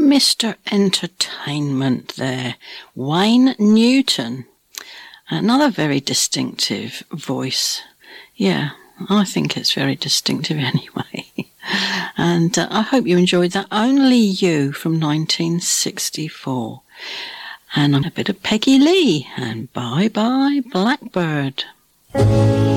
Mr. Entertainment there, Wayne Newton. Another very distinctive voice. Yeah, I think it's very distinctive anyway. And I hope you enjoyed that. Only You from 1964. And a bit of Peggy Lee. And Bye Bye Blackbird.